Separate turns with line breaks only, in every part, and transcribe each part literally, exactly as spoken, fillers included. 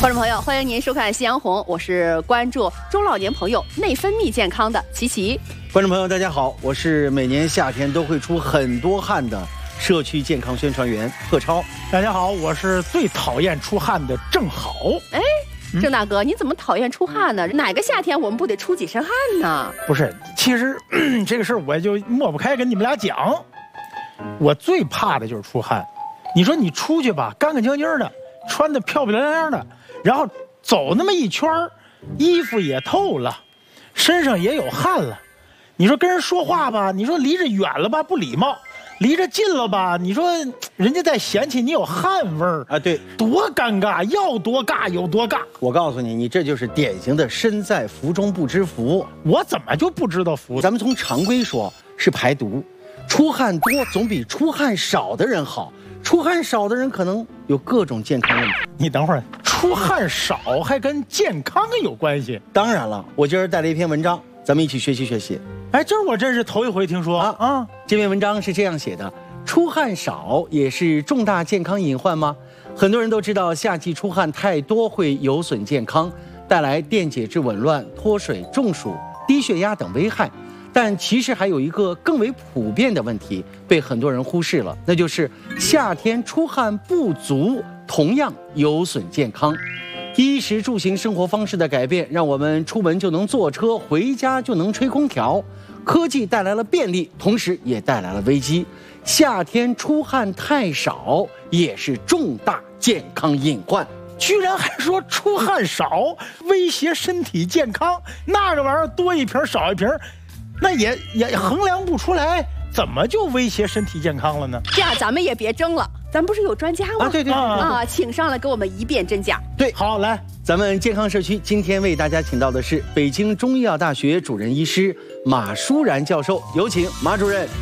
观众朋友，欢迎您收看《夕阳红》，我是关注中老年朋友内分泌健康的琪琪。
观众朋友，大家好，我是每年夏天都会出很多汗的社区健康宣传员贺超。
大家好，我是最讨厌出汗的郑好。
哎，郑大哥，你怎么讨厌出汗呢？哪个夏天我们不得出几身汗呢？
不是，其实这个事儿我就抹不开跟你们俩讲。我最怕的就是出汗。你说你出去吧，干干净净的，穿的漂漂亮亮的，然后走那么一圈，衣服也透了，身上也有汗了。你说跟人说话吧，你说离着远了吧不礼貌，离着近了吧，你说人家在嫌弃你有汗味儿
啊，对，
多尴尬，要多尬有多尬。
我告诉你，你这就是典型的身在福中不知福。
我怎么就不知道福？
咱们从常规说是排毒，出汗多总比出汗少的人好。出汗少的人可能有各种健康问题。
你等会儿，出汗少还跟健康有关系？
当然了，我今儿带了一篇文章，咱们一起学习学习。
哎，这我真是头一回听说啊啊！
这篇文章是这样写的：出汗少也是重大健康隐患吗？很多人都知道，夏季出汗太多会有损健康，带来电解质紊乱、脱水、中暑、低血压等危害。但其实还有一个更为普遍的问题被很多人忽视了，那就是夏天出汗不足同样有损健康。衣食住行生活方式的改变，让我们出门就能坐车，回家就能吹空调。科技带来了便利，同时也带来了危机。夏天出汗太少也是重大健康隐患。
居然还说出汗少威胁身体健康，那个玩意儿多一瓶少一瓶，那也也衡量不出来，怎么就威胁身体健康了呢？
这样咱们也别争了，咱不是有专家吗？
啊，对对对
啊，请上来给我们一辩真假。
对，
好，来，
咱们健康社区今天为大家请到的是北京中医药大学主任医师马舒然教授，有请马主任。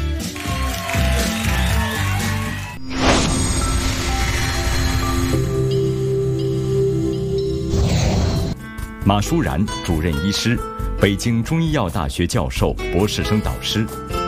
马舒然主任医师，北京中医药大学教授、博士生导师。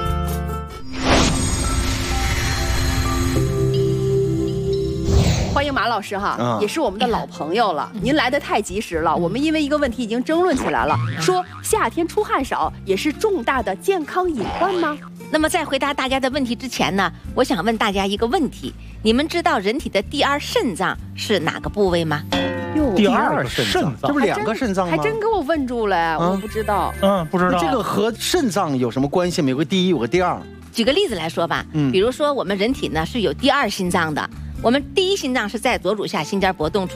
欢迎马老师哈，
嗯、
也是我们的老朋友了。您来的太及时了，我们因为一个问题已经争论起来了，说夏天出汗少也是重大的健康隐患吗？
那么在回答大家的问题之前呢，我想问大家一个问题：你们知道人体的第二肾脏是哪个部位吗？
哟，
第二肾脏，
这不是两个肾脏吗？
还真给我问住了，嗯、我不知道。
嗯，不知道。
这个和肾脏有什么关系吗？有个第一，有个第二。
举个例子来说吧，嗯，比如说我们人体呢是有第二心脏的，我们第一心脏是在左乳下心尖搏动处。